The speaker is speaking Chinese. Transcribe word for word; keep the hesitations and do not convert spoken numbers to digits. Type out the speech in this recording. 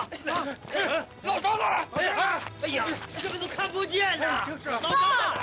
老张呢？哎呀，什么都看不见呐！老张呢？